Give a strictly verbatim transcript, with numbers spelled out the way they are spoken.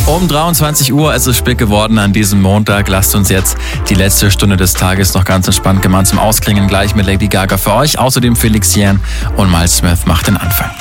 Um dreiundzwanzig Uhr ist es spät geworden an diesem Montag. Lasst uns jetzt die letzte Stunde des Tages noch ganz entspannt gemeinsam ausklingen. Gleich mit Lady Gaga für euch. Außerdem Felix Jähn und Miles Smith macht den Anfang.